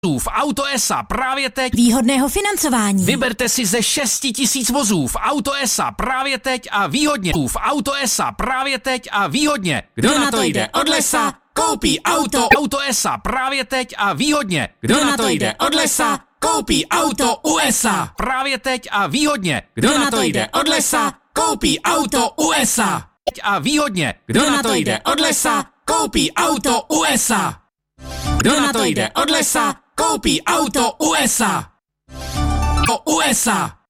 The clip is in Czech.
v Auto.esa právě teď výhodného financování. Vyberte si ze 6 000 vozů v Auto.esa právě teď a výhodně. V Auto.esa právě teď a výhodně. Kdo na to jde od lesa, koupí auto. Auto.esa právě teď a výhodně. Kdo na to jde od lesa, koupí auto u ESA. Právě teď a výhodně. Kdo na to jde od lesa, koupí auto u ESA. Teď a výhodně. Kdo na to jde od lesa, koupí auto u ESA. Kdo na to jde od lesa, koupí auto u ESA. U ESA.